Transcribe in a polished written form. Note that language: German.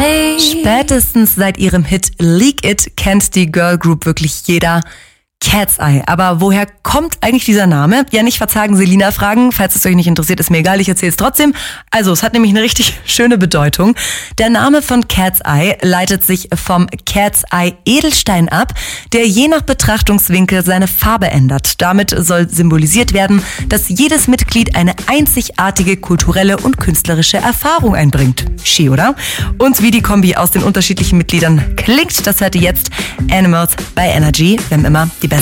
me. Spätestens seit ihrem Hit Leak It kennt die Girl Group wirklich jeder. Cat's Eye. Aber woher kommt eigentlich dieser Name? Ja, nicht verzagen, Selina fragen. Falls es euch nicht interessiert, ist mir egal, ich erzähle es trotzdem. Also, es hat nämlich eine richtig schöne Bedeutung. Der Name von Cat's Eye leitet sich vom Cat's Eye Edelstein ab, der je nach Betrachtungswinkel seine Farbe ändert. Damit soll symbolisiert werden, dass jedes Mitglied eine einzigartige kulturelle und künstlerische Erfahrung einbringt. Schön, oder? Und wie die Kombi aus den unterschiedlichen Mitgliedern klingt, das hört ihr jetzt. Animals by Energy. Wir haben immer die